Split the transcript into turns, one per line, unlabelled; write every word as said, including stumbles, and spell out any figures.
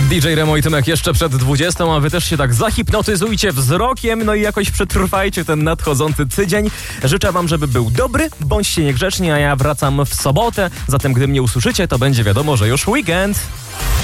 D J Remo i Tymek jeszcze przed dwudziestą, a wy też się tak zahipnotyzujcie wzrokiem, no i jakoś przetrwajcie ten nadchodzący tydzień. Życzę wam, żeby był dobry, bądźcie niegrzeczni, a ja wracam w sobotę, zatem gdy mnie usłyszycie, to będzie wiadomo, że już weekend.